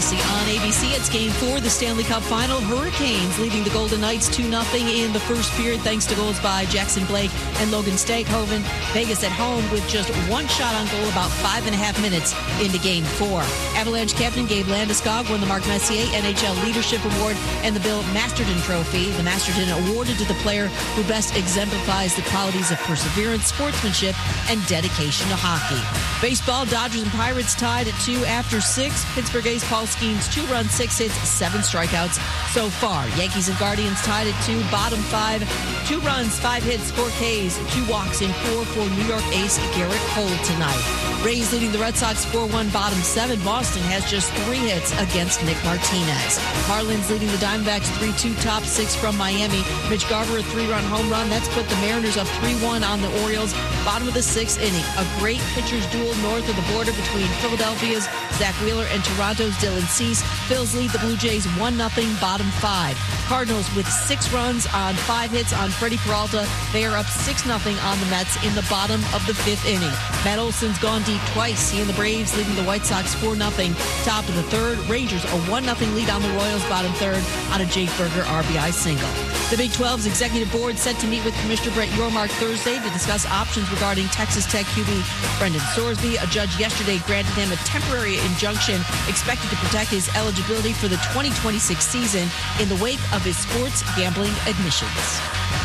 Massey on ABC. It's Game 4, the Stanley Cup Final. Hurricanes leading the Golden Knights 2-0 in the first period, thanks to goals by Jackson Blake and Logan Staghoven. Vegas at home with just one shot on goal about 5.5 minutes into Game 4. Avalanche captain Gabe Landeskog won the Mark Messier NHL Leadership Award and the Bill Masterton Trophy. The Masterton awarded to the player who best exemplifies the qualities of perseverance, sportsmanship, and dedication to hockey. Baseball, Dodgers and Pirates tied at 2 after 6. Pittsburgh ace Paul Skeens 2 runs, 6 hits, 7 strikeouts so far. Yankees and Guardians tied at 2, bottom 5. 2 runs, 5 hits, 4 Ks, 2 walks in 4 for New York ace Garrett Cole tonight. Rays leading the Red Sox 4-1, bottom 7. Boston has just 3 hits against Nick Martinez. Marlins leading the Diamondbacks 3-2, top 6 from Miami. Mitch Garver a 3-run home run. That's put the Mariners up 3-1 on the Orioles. Bottom of the 6th inning. A great pitcher's duel north of the border between Philadelphia's Zach Wheeler and Toronto's Dylan Cease. Phils lead the Blue Jays 1-0, bottom 5. Cardinals with 6 runs on 5 hits on Freddie Peralta. They are up 6-0 on the Mets in the bottom of the 5th inning. Matt Olson's gone deep twice. He and the Braves leading the White Sox 4-0. Top of the 3rd. Rangers a 1-0 lead on the Royals, bottom 3rd on a Jake Berger RBI single. The Big 12's executive board set to meet with Commissioner Brett Yormark Thursday to discuss options regarding Texas Tech QB Brendan Sorsby. A judge yesterday granted him a temporary injunction expected to protect his eligibility for the 2026 season in the wake of his sports gambling admissions.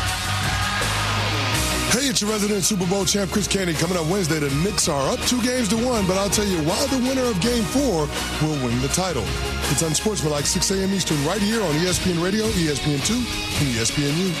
Hey, it's your resident Super Bowl champ, Chris Candy. Coming up Wednesday, the Knicks are up 2-1, but I'll tell you why the winner of Game 4 will win the title. It's Unsportsmanlike, 6 a.m. Eastern, right here on ESPN Radio, ESPN2, and ESPNU.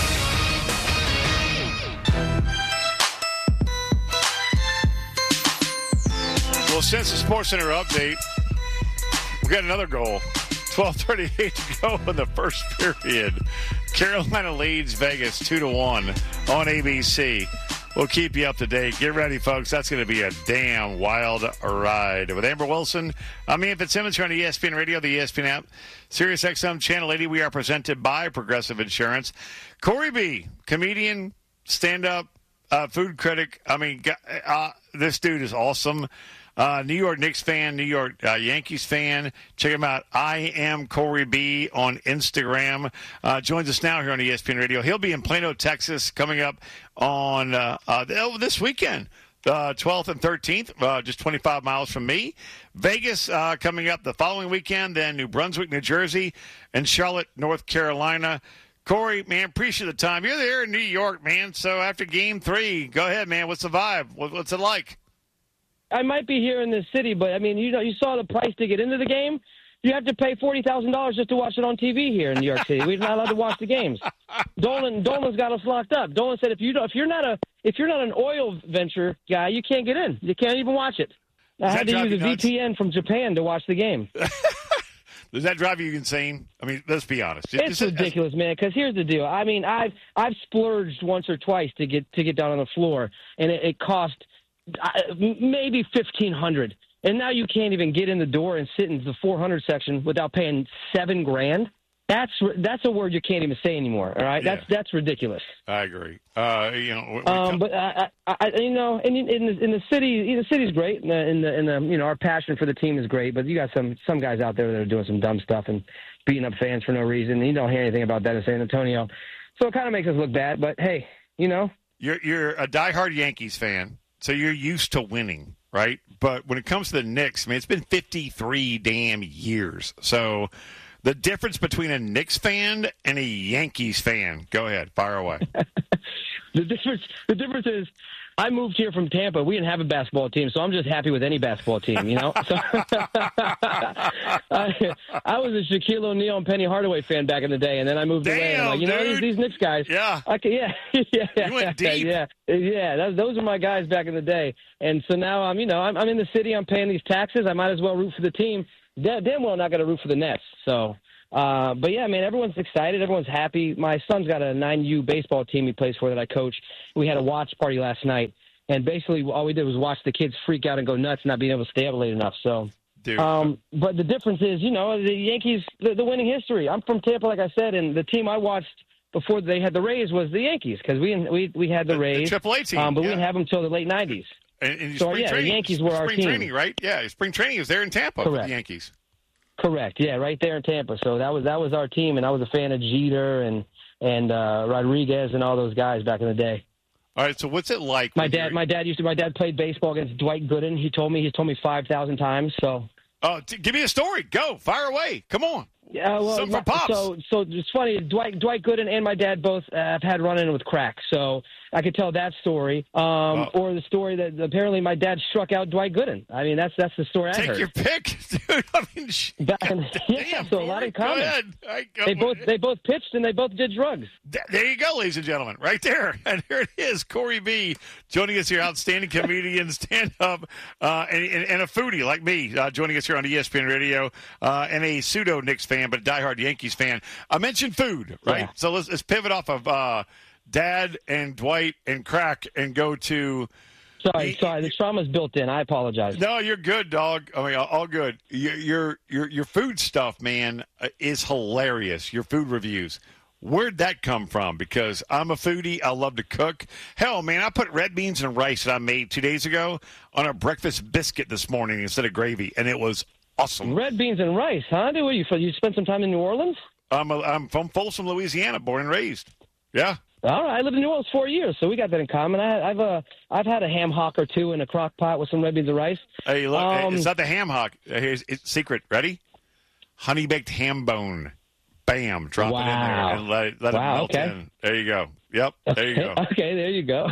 Well, since the SportsCenter update, we got another goal. 12:38 to go in the first period. Carolina leads Vegas 2-1 on ABC. We'll keep you up to date. Get ready, folks. That's going to be a damn wild ride. With Amber Wilson, I'm Ian Fitzsimmons here on ESPN Radio, the ESPN app, Sirius XM Channel 80. We are presented by Progressive Insurance. Corey B., comedian, stand-up, food critic. I mean, this dude is awesome. New York Knicks fan, New York Yankees fan. Check him out. I am Corey B on Instagram. Joins us now here on ESPN Radio. He'll be in Plano, Texas, coming up on this weekend, 12th and 13th, just 25 miles from me. Vegas coming up the following weekend, then New Brunswick, New Jersey, and Charlotte, North Carolina. Corey, man, appreciate the time. You're there in New York, man. So after Game 3, go ahead, man. What's the vibe? What's it like? I might be here in the city, but, I mean, you saw the price to get into the game. You have to pay $40,000 just to watch it on TV here in New York City. We're not allowed to watch the games. Dolan's got us locked up. Dolan said if you're not an oil venture guy, you can't get in. You can't even watch it. I had to use a VPN from Japan to watch the game. Does that drive you insane? I mean, let's be honest. It's ridiculous, man. Because here's the deal. I mean, I've splurged once or twice to get down on the floor, and it cost maybe $1,500, and now you can't even get in the door and sit in the 400 section without paying $7,000. That's a word you can't even say anymore. All right, yeah. That's ridiculous. I agree. But I in the city's great. In the our passion for the team is great. But you got some guys out there that are doing some dumb stuff and beating up fans for no reason. You don't hear anything about that in San Antonio, so it kind of makes us look bad. But hey, you're a diehard Yankees fan. So you're used to winning, right? But when it comes to the Knicks, man, it's been 53 damn years. So the difference between a Knicks fan and a Yankees fan, go ahead, fire away. The difference is I moved here from Tampa. We didn't have a basketball team, so I'm just happy with any basketball team, So I was a Shaquille O'Neal and Penny Hardaway fan back in the day, and then I moved away. And I'm like, these Knicks guys. Yeah. You went deep. Yeah. Those are my guys back in the day. And so now I'm in the city. I'm paying these taxes. I might as well root for the team. Damn well not going to root for the Nets. So. But yeah, man, everyone's excited. Everyone's happy. My son's got a 9U baseball team he plays for that I coach. We had a watch party last night, and basically all we did was watch the kids freak out and go nuts, not being able to stay up late enough. So, but the difference is, the Yankees, the winning history. I'm from Tampa, like I said, and the team I watched before they had the Rays was the Yankees because we had the Rays, the AAA team, but we didn't have them until the late 90s. And the Yankees were our team. Spring training, right? Yeah, spring training is there in Tampa for the Yankees. Correct. Yeah, right there in Tampa. So that was our team, and I was a fan of Jeter and Rodriguez and all those guys back in the day. All right, so what's it like? My dad played baseball against Dwight Gooden. He's told me 5,000 times. So. Give me a story. Go. Fire away. Come on. Yeah, well, Something for Pops. So it's funny. Dwight Gooden and my dad both have had run-in with crack. So I could tell that story, or the story that apparently my dad struck out Dwight Gooden. I mean, that's the story I heard. Take your pick, dude. I mean, so a lot in common. Go ahead. They both pitched and they both did drugs. There you go, ladies and gentlemen, right there. And here it is, Corey B. joining us here, outstanding comedian, stand-up, and a foodie like me, joining us here on ESPN Radio, and a pseudo Knicks fan, but a diehard Yankees fan. I mentioned food, right? Yeah. So let's pivot off of Dad and Dwight and crack and go to. Sorry, the trauma's built in. I apologize. No, you're good, dog. I mean, all good. Your food stuff, man, is hilarious. Your food reviews. Where'd that come from? Because I'm a foodie. I love to cook. Hell, man, I put red beans and rice that I made 2 days ago on a breakfast biscuit this morning instead of gravy, and it was awesome. Red beans and rice, huh? You spent some time in New Orleans? I'm from Folsom, Louisiana, born and raised. Yeah. All right, I lived in New Orleans 4 years, so we got that in common. I've had a ham hock or two in a crock pot with some red beans and rice. Hey, look, it's not the ham hock. Here's it's secret. Ready? Honey baked ham bone. Bam! Drop it in there and let it melt in. There you go. Yep. There you go. Okay, there you go.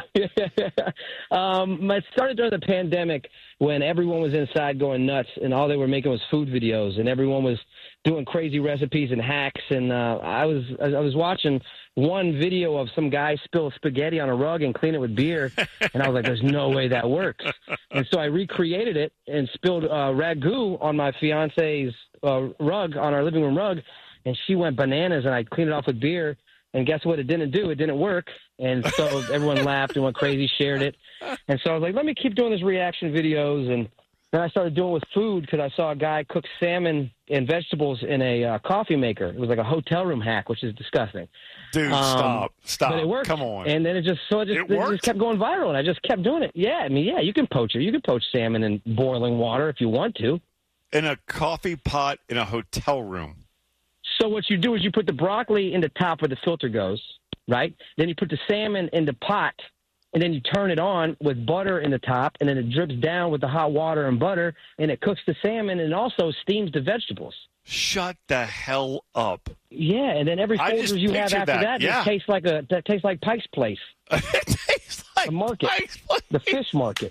It started during the pandemic when everyone was inside going nuts, and all they were making was food videos, and everyone was doing crazy recipes and hacks. And I was watching one video of some guy spill spaghetti on a rug and clean it with beer, and I was like, "There's no way that works." And so I recreated it and spilled ragu on my fiance's rug, on our living room rug, and she went bananas. And I cleaned it off with beer. And guess what? It didn't do. It didn't work. And so everyone laughed and went crazy, shared it. And so I was like, let me keep doing these reaction videos. And then I started doing it with food because I saw a guy cook salmon and vegetables in a coffee maker. It was like a hotel room hack, which is disgusting. Dude, stop. But it worked. Come on. And then it just kept going viral, and I just kept doing it. Yeah, I mean, yeah, you can poach it. You can poach salmon in boiling water if you want to. In a coffee pot in a hotel room. So what you do is you put the broccoli in the top where the filter goes, right? Then you put the salmon in the pot, and then you turn it on with butter in the top, and then it drips down with the hot water and butter, and it cooks the salmon and also steams the vegetables. Shut the hell up. Yeah, and then every Folgers you have after that tastes like Pike's Place. It tastes like the market, Pike's Place. The fish market.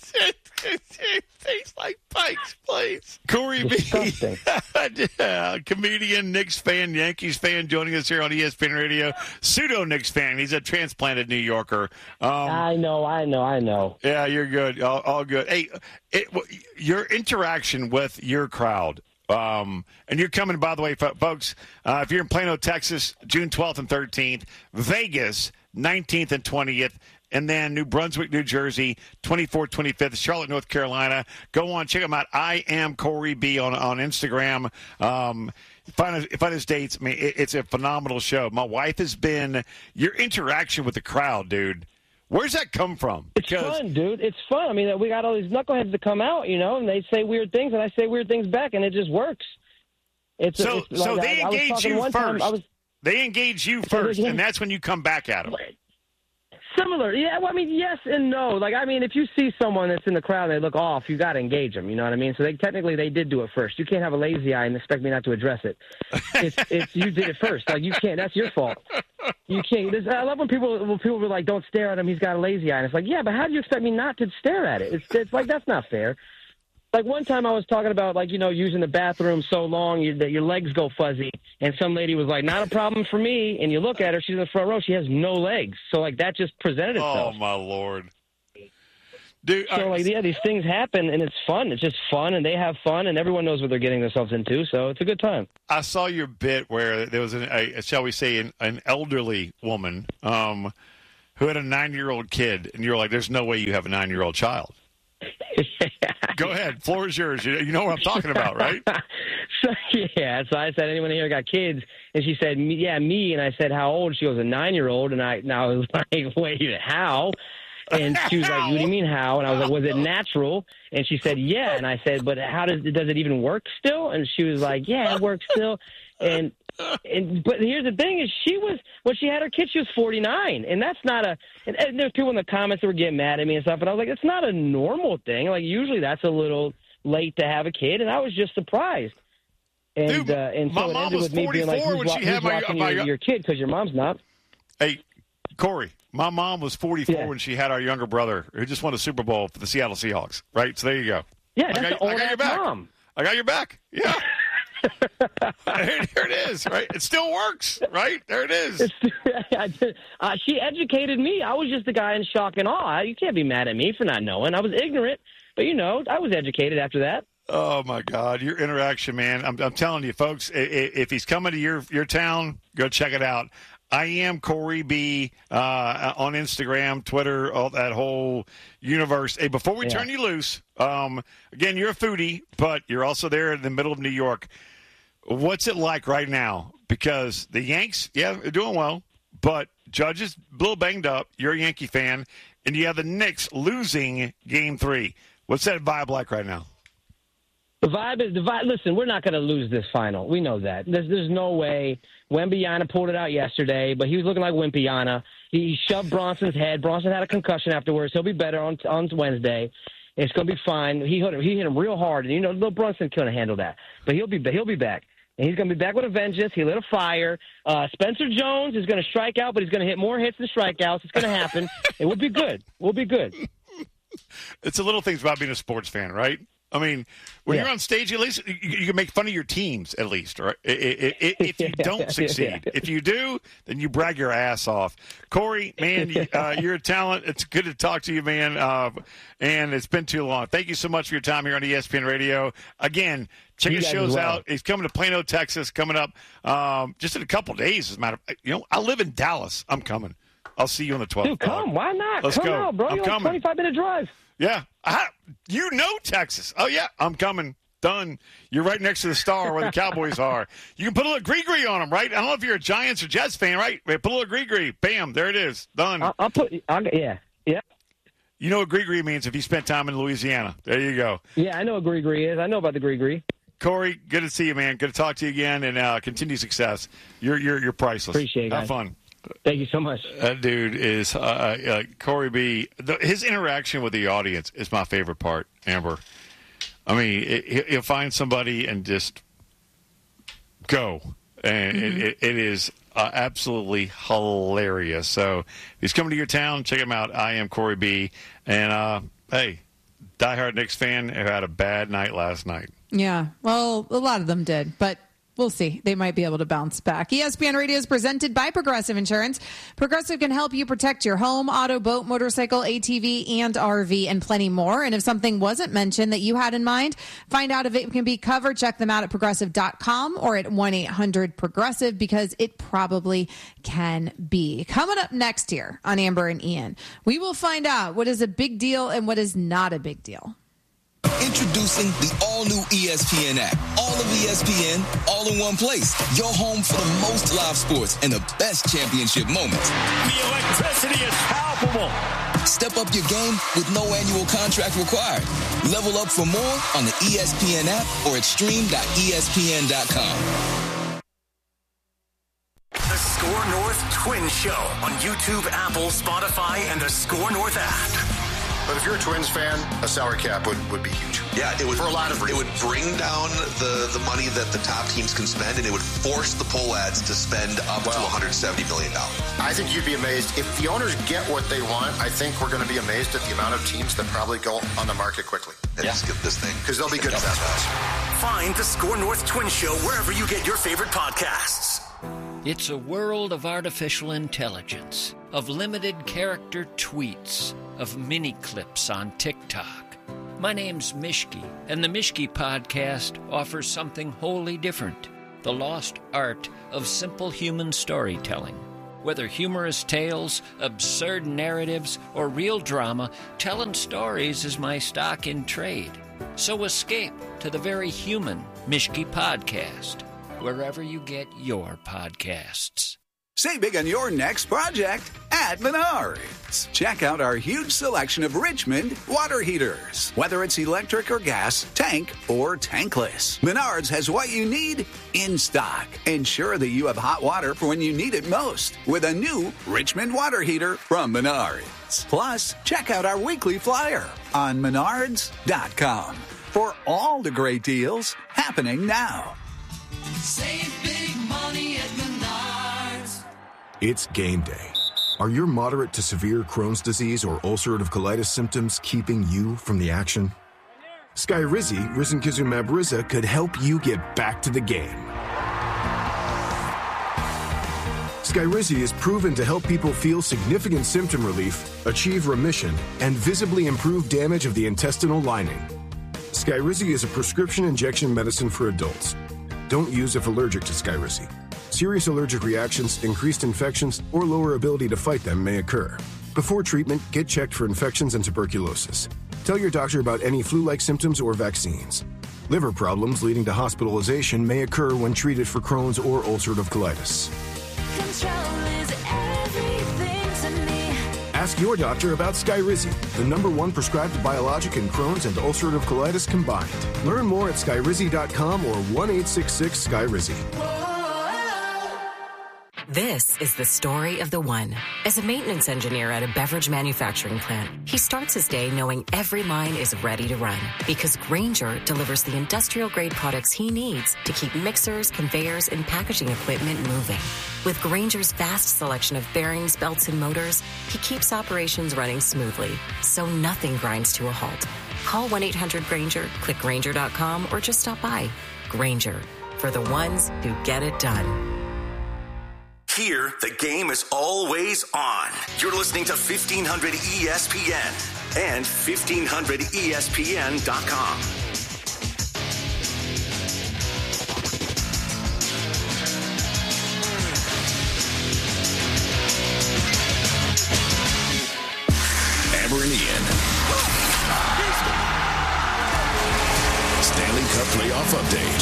It tastes like Pike's Place. Corey B. Comedian, Knicks fan, Yankees fan, joining us here on ESPN Radio. Pseudo Knicks fan. He's a transplanted New Yorker. I know. Yeah, you're good. All good. Hey, your interaction with your crowd. And you're coming, by the way, folks, if you're in Plano, Texas, June 12th and 13th, Vegas, 19th and 20th, and then New Brunswick, New Jersey, 24th, 25th, Charlotte, North Carolina. Go on, check them out. I am Corey B on Instagram. Find his dates. I mean, it's a phenomenal show. My wife has been your interaction with the crowd, dude. Where's that come from? It's fun, dude. It's fun. I mean, we got all these knuckleheads that come out, and they say weird things, and I say weird things back, and it just works. So they engage you first. They engage you first, and that's when you come back at them. Similar. Yeah, well, I mean, yes and no. Like, I mean, if you see someone that's in the crowd and they look off, you got to engage them. You know what I mean? So they did do it first. You can't have a lazy eye and expect me not to address it. It's you did it first. Like, you can't. That's your fault. You can't. I love when people are like, don't stare at him. He's got a lazy eye. And it's like, yeah, but how do you expect me not to stare at it? It's like, that's not fair. Like, one time I was talking about, like, using the bathroom so long that your legs go fuzzy, and some lady was like, not a problem for me, and you look at her, she's in the front row, she has no legs. So, like, that just presented itself. Oh, my Lord. Dude, so, these things happen, and it's fun. It's just fun, and they have fun, and everyone knows what they're getting themselves into, so it's a good time. I saw your bit where there was, shall we say, an elderly woman who had a 9-year-old kid, and you were like, there's no way you have a 9-year-old child. Go ahead. Floor is yours. You know what I'm talking about, right? So I said, anyone here got kids? And she said, yeah, me. And I said, how old? She goes, a 9-year-old. And I was like, wait, how? And she was like, what do you mean how? And I was like, was it natural? And she said, yeah. And I said, but does it even work still? And she was like, yeah, it works still. But here's the thing is when she had her kid, she was 49. And that's not and there's people in the comments that were getting mad at me and stuff. And I was like, it's not a normal thing. Like, usually that's a little late to have a kid. And I was just surprised. And, Dude, and so my it mom ended was with me being like, 44 when she had your kid because your mom's not. Hey, Corey, my mom was 44 when she had our younger brother who just won a Super Bowl for the Seattle Seahawks, right? So there you go. Yeah, that's I got your back. Mom. I got your back. Yeah. Here it is, right? It still works, right? There it is. She educated me. I was just the guy in shock and awe. You can't be mad at me for not knowing. I was ignorant, but, I was educated after that. Oh, my God. Your interaction, man. I'm telling you, folks, if he's coming to your town, go check it out. I am Corey B on Instagram, Twitter, all that whole universe. Hey, before we turn you loose, again, you're a foodie, but you're also there in the middle of New York. What's it like right now? Because the Yanks, they're doing well, but Judge is a little banged up. You're a Yankee fan, and you have the Knicks losing Game 3. What's that vibe like right now? The vibe. Listen, we're not going to lose this final. We know that. There's no way. Wembanyama pulled it out yesterday, but he was looking like Wembanyama. He shoved Bronson's head. Bronson had a concussion afterwards. He'll be better on Wednesday. It's going to be fine. He hit him real hard, and little Brunson couldn't handle that. But he'll be back. And he's going to be back with a vengeance. He lit a fire. Spencer Jones is going to strike out, but he's going to hit more hits than strikeouts. It's going to happen. It will be good. We'll be good. It's the little things about being a sports fan, right? I mean, when you're on stage, at least you can make fun of your teams, at least, right? If you don't succeed. If you do, then you brag your ass off. Corey, man, you're a talent. It's good to talk to you, man, and it's been too long. Thank you so much for your time here on ESPN Radio. Again, check his shows out. He's coming to Plano, Texas, coming up just in a couple of days, as a matter of I live in Dallas. I'm coming. I'll see you on the 12th. Dude, come. Why not? Let's come go. out, bro. You're like 25-minute drive. Yeah. Texas. Oh, yeah, I'm coming. Done. You're right next to the Star where the Cowboys are. You can put a little gree-gree on them, right? I don't know if you're a Giants or Jets fan, right? Put a little gree-gree. Bam. There it is. Done. Yeah. You know what gree-gree means if you spent time in Louisiana. There you go. Yeah, I know what gree-gree is. I know about the gree-gree. Corey, good to see you, man. Good to talk to you again, and continue success. You're priceless. Appreciate it, guys. Have fun. Thank you so much. That dude is Corey B. His interaction with the audience is my favorite part, Amber. I mean, he'll find somebody and just go. And it is absolutely hilarious. So if he's coming to your town, check him out. I am Corey B. And, hey, diehard Knicks fan who had a bad night last night. Yeah, well, a lot of them did, but we'll see. They might be able to bounce back. ESPN Radio is presented by Progressive Insurance. Progressive can help you protect your home, auto, boat, motorcycle, ATV, and RV, and plenty more. And if something wasn't mentioned that you had in mind, find out if it can be covered. Check them out at Progressive.com or at 1-800-PROGRESSIVE because it probably can be. Coming up next here on Amber and Ian, we will find out what is a big deal and what is not a big deal. Introducing the all-new ESPN app. All of ESPN, all in one place. Your home for the most live sports and the best championship moments. The electricity is palpable. Step up your game with no annual contract required. Level up for more on the ESPN app or at stream.espn.com. The Score North Twin Show on YouTube, Apple, Spotify, and the Score North app. But if you're a Twins fan, a salary cap would be huge. Yeah, it would, for a lot of reasons. It would bring down the money that the top teams can spend, and it would force the poll ads to spend up to $170 million. I think you'd be amazed. If the owners get what they want, I think we're going to be amazed at the amount of teams that probably go on the market quickly. And just get this thing. Because they'll be good investments. Find the Score North Twin Show wherever you get your favorite podcasts. It's a world of artificial intelligence, of limited character tweets, of mini clips on TikTok. My name's Mishki, and the Mishki Podcast offers something wholly different, the lost art of simple human storytelling. Whether humorous tales, absurd narratives, or real drama, telling stories is my stock in trade. So escape to the very human Mishki Podcast, wherever you get your podcasts. Save big on your next project at Menards. Check out our huge selection of Richmond water heaters. Whether it's electric or gas, tank or tankless, Menards has what you need in stock. Ensure that you have hot water for when you need it most with a new Richmond water heater from Menards. Plus, check out our weekly flyer on menards.com for all the great deals happening now. Save big money at Menards. It's game day. Are your moderate to severe Crohn's disease or ulcerative colitis symptoms keeping you from the action? Skyrizi, risankizumab Riza, could help you get back to the game. Skyrizi is proven to help people feel significant symptom relief, achieve remission, and visibly improve damage of the intestinal lining. Skyrizi is a prescription injection medicine for adults. Don't use if allergic to Skyrizi. Serious allergic reactions, increased infections, or lower ability to fight them may occur. Before treatment, get checked for infections and tuberculosis. Tell your doctor about any flu-like symptoms or vaccines. Liver problems leading to hospitalization may occur when treated for Crohn's or ulcerative colitis. Control is everything to me. Ask your doctor about Skyrizi, the #1 prescribed biologic in Crohn's and ulcerative colitis combined. Learn more at skyrizi.com or 1-866-SKYRIZI. This is the story of the one. As a maintenance engineer at a beverage manufacturing plant, he starts his day knowing every line is ready to run because Grainger delivers the industrial-grade products he needs to keep mixers, conveyors, and packaging equipment moving. With Grainger's vast selection of bearings, belts, and motors, he keeps operations running smoothly, so nothing grinds to a halt. Call 1-800-GRAINGER, click Grainger.com, or just stop by. Grainger, for the ones who get it done. Here, the game is always on. You're listening to 1500 ESPN and 1500ESPN.com. Amber and Ian. Stanley Cup playoff update.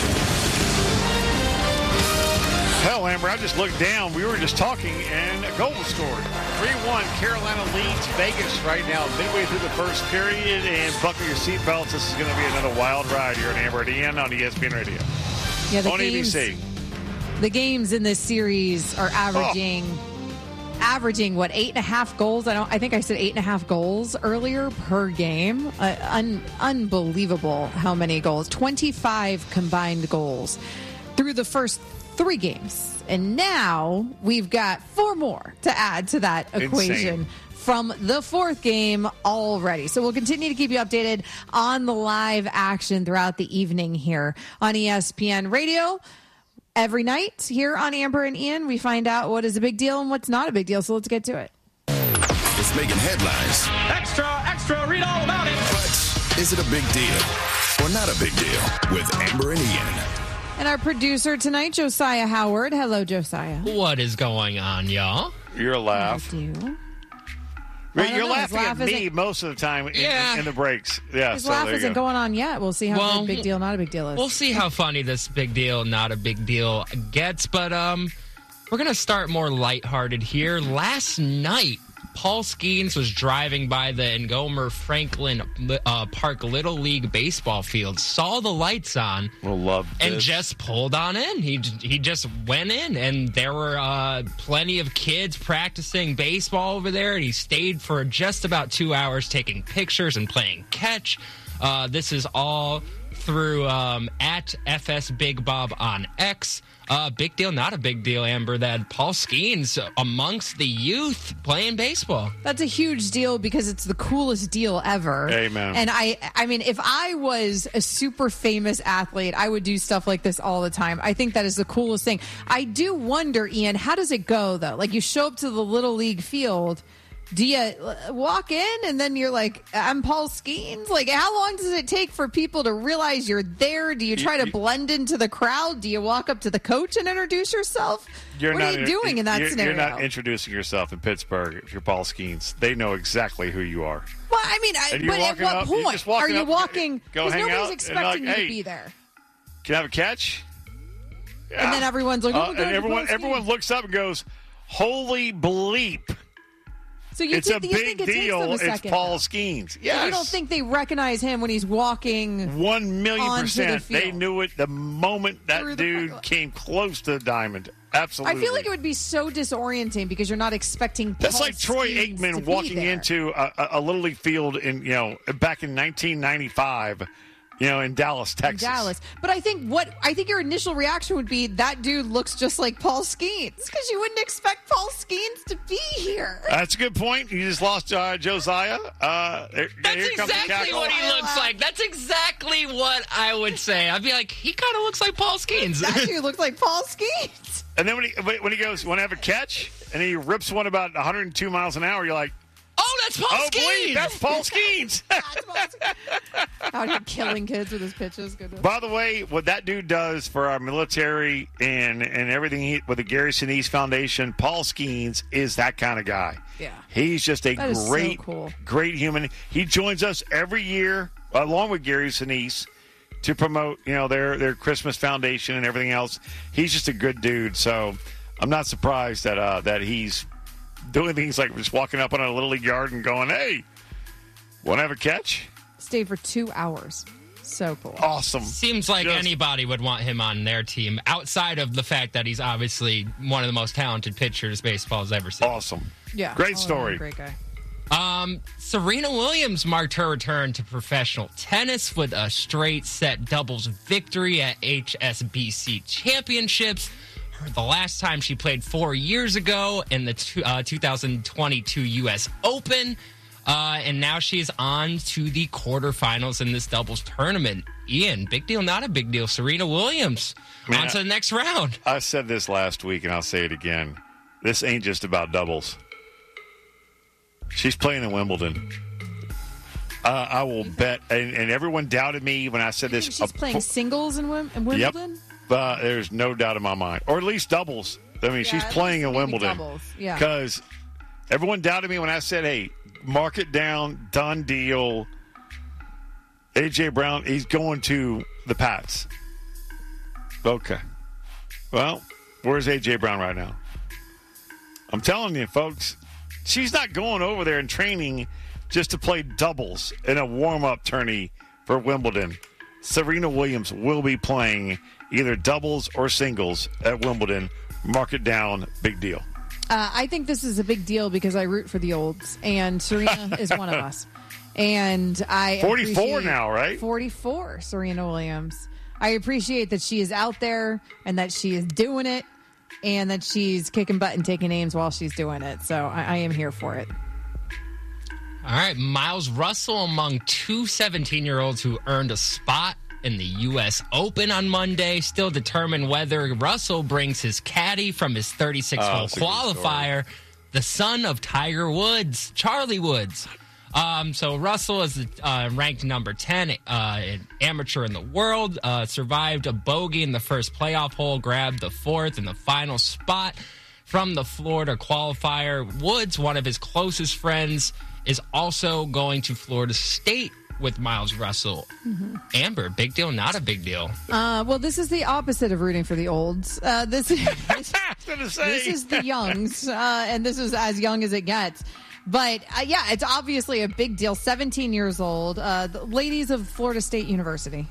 Hell, Amber, I just looked down. We were just talking, and a goal was scored. 3-1. Carolina leads Vegas right now, midway through the first period. And buckle your seatbelts. This is going to be another wild ride here on Amber and Ian on ESPN Radio. Yeah, on ABC. The games in this series are averaging what, 8.5 goals? I think I said 8.5 goals earlier per game. Unbelievable how many goals. 25 combined goals through the first 3 games. And now we've got 4 more to add to that equation from the 4th game already. So we'll continue to keep you updated on the live action throughout the evening here on ESPN Radio. Every night here on Amber and Ian, we find out what is a big deal and what's not a big deal. So let's get to it. It's making headlines. Extra, read all about it. But is it a big deal or not a big deal with Amber and Ian? And our producer tonight, Josiah Howard. Hello, Josiah. What is going on, y'all? Your laugh. You're laughing at me most of the time in the breaks. Yeah, his laugh isn't going on yet. We'll see how big deal, not a big deal is. We'll see how funny this big deal, not a big deal gets. But we're going to start more lighthearted here. Last night, Paul Skeens was driving by the Ngomer Franklin Park Little League baseball field, saw the lights on, and just pulled on in. He just went in, and there were plenty of kids practicing baseball over there, and he stayed for just about 2 hours taking pictures and playing catch. This is all through at FS Big Bob on X. Big deal, not a big deal, Amber, that Paul Skeens amongst the youth playing baseball. That's a huge deal because it's the coolest deal ever. Amen. And I mean, if I was a super famous athlete, I would do stuff like this all the time. I think that is the coolest thing. I do wonder, Ian, how does it go, though? Like, you show up to the Little League field. Do you walk in and then you're like, I'm Paul Skeens? Like, how long does it take for people to realize you're there? Do you try to blend into the crowd? Do you walk up to the coach and introduce yourself? What are you doing in that scenario? You're not introducing yourself in Pittsburgh if you're Paul Skeens. They know exactly who you are. Well, I mean, but at what point are you walking? Because nobody's expecting you to be there. Can I have a catch? Yeah. And then everyone's like, oh, and everyone looks up and goes, Holy bleep. So you It's a think, you big think it takes deal. them a It's second, Paul though? Skeens. So Yes. you don't think they recognize him when he's walking 1,000,000%. They field. knew it the moment that Through the dude parking lot. came close to the diamond. Absolutely. I feel like it would be so disorienting because you're not expecting That's Paul like Troy Skeens to Aikman be walking there. into a Little League field back in 1995, in Dallas, Texas. Dallas. But I think your initial reaction would be that dude looks just like Paul Skeens because you wouldn't expect Paul Skeens to be here. That's a good point. You just lost Josiah. That's exactly what he looks like. That's exactly what I would say. I'd be like, he kind of looks like Paul Skeens. That dude looks like Paul Skeens. And then when he goes, want to have a catch? And he rips one about 102 miles an hour, you're like, oh, that's Paul Skeens. Skeens. That's Paul Skeens. Out here killing kids with his pitches. Goodness. By the way, what that dude does for our military and everything with the Gary Sinise Foundation, Paul Skeens is that kind of guy. Yeah. He's just a That is so great, cool. great human. He joins us every year, along with Gary Sinise, to promote, their Christmas foundation and everything else. He's just a good dude. So I'm not surprised that he's doing things like just walking up on a Little League yard and going, hey, want to have a catch? Stayed for 2 hours. So cool. Awesome. Seems like anybody would want him on their team, outside of the fact that he's obviously one of the most talented pitchers baseball's ever seen. Awesome. Yeah. Great story. Great guy. Serena Williams marked her return to professional tennis with a straight set doubles victory at HSBC Championships. The last time she played 4 years ago in the 2022 U.S. Open. And now she's on to the quarterfinals in this doubles tournament. Ian, big deal, not a big deal. Serena Williams on to the next round. I said this last week, and I'll say it again. This ain't just about doubles. She's playing in Wimbledon. I will bet, and everyone doubted me when I said this. She's playing singles in Wimbledon? Yep. There's no doubt in my mind. Or at least doubles. I mean, she's playing in Wimbledon. Doubles. Yeah. Because everyone doubted me when I said, hey, mark it down, done deal. A.J. Brown, he's going to the Pats. Okay. Well, where's A.J. Brown right now? I'm telling you, folks, she's not going over there and training just to play doubles in a warm-up tourney for Wimbledon. Serena Williams will be playing either doubles or singles at Wimbledon. Mark it down. Big deal. I think this is a big deal because I root for the olds, and Serena is one of us. And I 44 now, right? 44, Serena Williams. I appreciate that she is out there and that she is doing it and that she's kicking butt and taking names while she's doing it. So I am here for it. All right, Miles Russell among two 17-year-olds who earned a spot in the U.S. Open on Monday. Still determined whether Russell brings his caddy from his 36-hole qualifier, the son of Tiger Woods, Charlie Woods. So Russell is ranked number 10, an amateur in the world, survived a bogey in the first playoff hole, grabbed the fourth and the final spot from the Florida qualifier. Woods, one of his closest friends, is also going to Florida State with Miles Russell. Mm-hmm. Amber, big deal, not a big deal? Well, this is the opposite of rooting for the olds. This is the youngs, and this is as young as it gets. But, it's obviously a big deal. 17 years old, the ladies of Florida State University.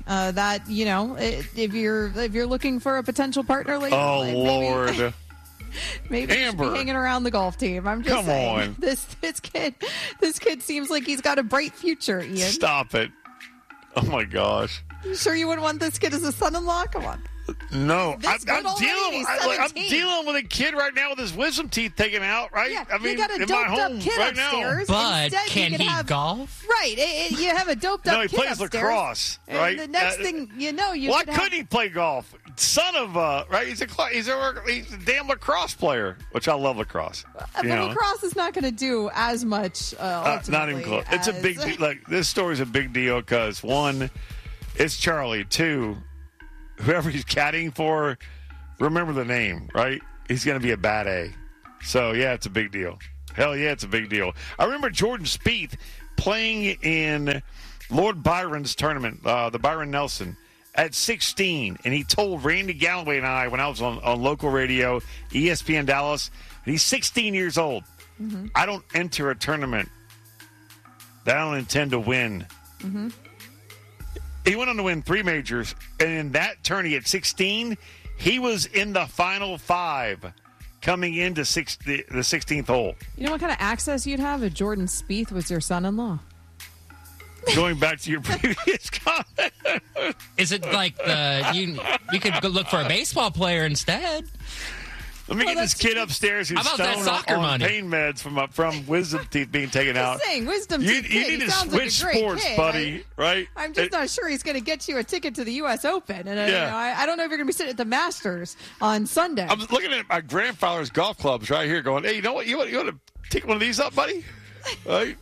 If you're looking for a potential partner later, Lord. Maybe he should be hanging around the golf team. I'm just saying. On. This kid seems like he's got a bright future, Ian. Stop it. Oh, my gosh. You sure you wouldn't want this kid as a son-in-law? Come on. No, This good old lady, I'm 17. dealing with a kid right now with his wisdom teeth taken out, right? Yeah, I mean, you got a in my doped home up kid right upstairs. But Instead, can you could he have, golf? Right. You have a doped up No, he kid plays upstairs. lacrosse, And right? the next thing you know, Why could have... couldn't he play golf? Son of right? He's a damn lacrosse player, which I love lacrosse. But lacrosse is not going to do as much. Not even close. It's a big deal. Like, this story's a big deal because one, it's Charlie. Two, whoever he's caddying for, remember the name, right? He's going to be a bad A. So yeah, it's a big deal. Hell yeah, it's a big deal. I remember Jordan Spieth playing in Lord Byron's tournament, the Byron Nelson, at 16, and he told Randy Galloway and I when I was on local radio, ESPN Dallas, He's 16 years old. Mm-hmm. I don't enter a tournament that I don't intend to win. Mm-hmm. He went on to win 3 majors, and in that tourney at 16, he was in the final 5 coming into the 16th hole. You know what kind of access you'd have if Jordan Spieth was your son-in-law? Going back to your previous comment. Is it like you could go look for a baseball player instead? Let me get this kid upstairs who's stoned on pain meds from wisdom teeth being taken out. Saying wisdom you teeth. You need to switch sports, buddy. Right? I'm just not sure he's going to get you a ticket to the U.S. Open, and I don't know if you're going to be sitting at the Masters on Sunday. I'm looking at my grandfather's golf clubs right here, going, "Hey, you know what? You want to pick one of these up, buddy?" Right?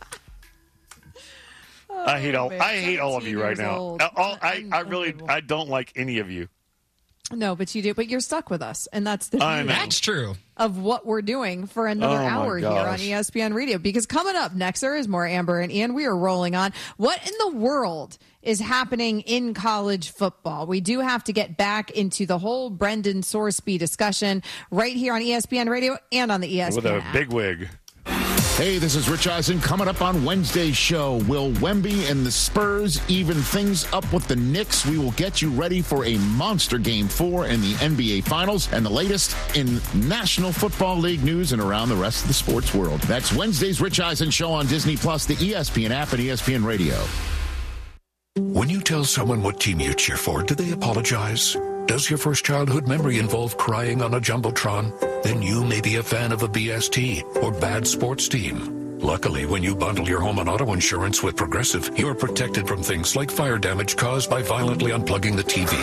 I hate all of you right now. I don't like any of you. No, but you do. But you're stuck with us, and that's the beauty. That's true. Of what we're doing for another hour here on ESPN Radio. Because coming up next, there is more Amber and Ian. We are rolling on. What in the world is happening in college football? We do have to get back into the whole Brendan Sorsby discussion right here on ESPN Radio and on the ESPN with a app. big wig. Hey, this is Rich Eisen. Coming up on Wednesday's show, will Wemby and the Spurs even things up with the Knicks? We will get you ready for a monster Game 4 in the NBA Finals and the latest in National Football League news and around the rest of the sports world. That's Wednesday's Rich Eisen show on Disney+, the ESPN app, and ESPN Radio. When you tell someone what team you cheer for, do they apologize? Does your first childhood memory involve crying on a Jumbotron? Then you may be a fan of a BST or bad sports team. Luckily, when you bundle your home and auto insurance with Progressive, you're protected from things like fire damage caused by violently unplugging the TV.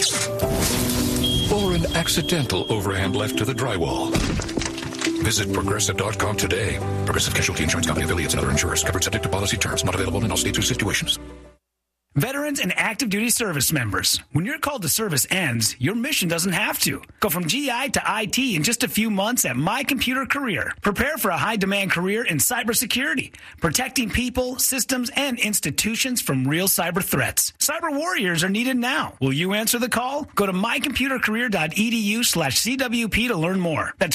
Or an accidental overhand left to the drywall. Visit Progressive.com today. Progressive Casualty Insurance Company affiliates and other insurers. Covered subject to policy terms. Not available in all states or situations. Veterans and active duty service members, when your call to service ends, your mission doesn't have to. Go from GI to IT in just a few months at My Computer Career. Prepare for a high-demand career in cybersecurity, protecting people, systems, and institutions from real cyber threats. Cyber warriors are needed now. Will you answer the call? Go to mycomputercareer.edu/CWP to learn more. That's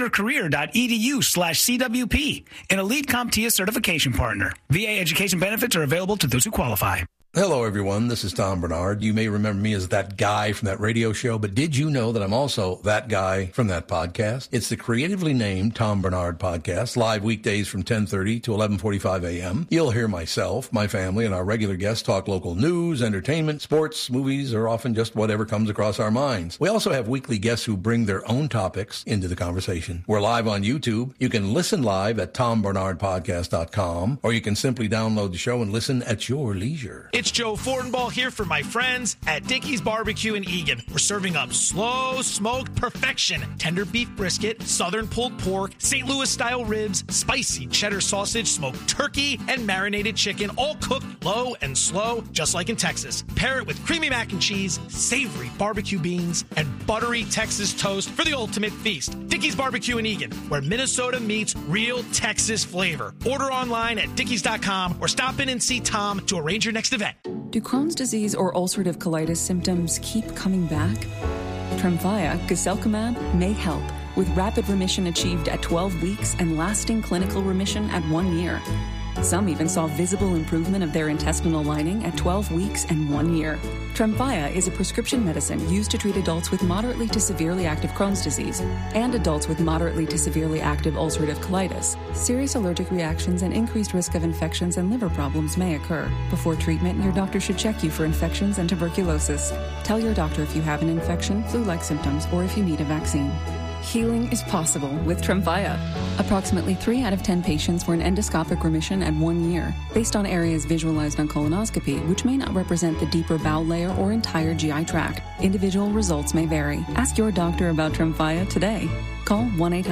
mycomputercareer.edu/CWP, an Elite CompTIA certification partner. VA education benefits are available to those who qualify. Hello, everyone. This is Tom Bernard. You may remember me as that guy from that radio show, but did you know that I'm also that guy from that podcast? It's the creatively named Tom Bernard Podcast, live weekdays from 10:30 to 11:45 a.m. You'll hear myself, my family, and our regular guests talk local news, entertainment, sports, movies, or often just whatever comes across our minds. We also have weekly guests who bring their own topics into the conversation. We're live on YouTube. You can listen live at tombernardpodcast.com, or you can simply download the show and listen at your leisure. It's Joe Fortenbaugh here for my friends at Dickey's Barbecue in Eagan. We're serving up slow smoked perfection, tender beef brisket, southern pulled pork, St. Louis style ribs, spicy cheddar sausage, smoked turkey, and marinated chicken, all cooked low and slow, just like in Texas. Pair it with creamy mac and cheese, savory barbecue beans, and buttery Texas toast for the ultimate feast. Dickey's Barbecue in Eagan, where Minnesota meets real Texas flavor. Order online at dickeys.com or stop in and see Tom to arrange your next event. Do Crohn's disease or ulcerative colitis symptoms keep coming back? Tremfya, guselkumab, may help, with rapid remission achieved at 12 weeks and lasting clinical remission at 1 year. Some even saw visible improvement of their intestinal lining at 12 weeks and 1 year. Tremfya is a prescription medicine used to treat adults with moderately to severely active Crohn's disease and adults with moderately to severely active ulcerative colitis. Serious allergic reactions and increased risk of infections and liver problems may occur. Before treatment, your doctor should check you for infections and tuberculosis. Tell your doctor if you have an infection, flu-like symptoms, or if you need a vaccine. Healing is possible with Tremfya. Approximately 3 out of 10 patients were in endoscopic remission at 1 year, based on areas visualized on colonoscopy, which may not represent the deeper bowel layer or entire GI tract. Individual results may vary. Ask your doctor about Tremfya today. Call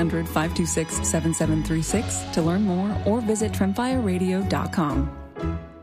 1-800-526-7736 to learn more or visit tremfyaradio.com.